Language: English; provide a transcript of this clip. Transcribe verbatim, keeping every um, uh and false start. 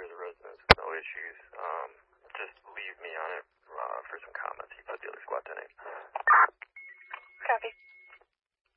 here as a resident. No issues. Um, just leave me on it uh, for some comments. He put the other squad tonight.